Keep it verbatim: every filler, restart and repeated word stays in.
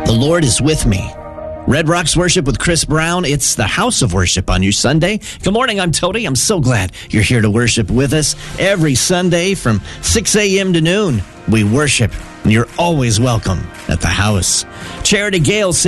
The Lord is with me. Red Rocks Worship with Chris Brown. It's the House of Worship on your Sunday. Good morning, I'm Tony. I'm so glad you're here to worship with us every Sunday from six a.m. to noon. We worship, and you're always welcome at the house. Charity Gale said,